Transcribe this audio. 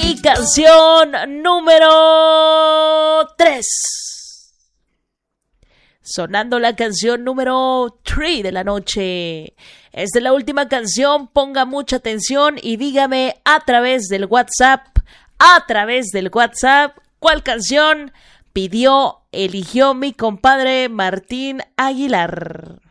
Y canción número 3. Sonando la canción número 3 de la noche. Esta es la última canción, ponga mucha atención y dígame a través del WhatsApp, cuál canción eligió mi compadre Martín Aguilar.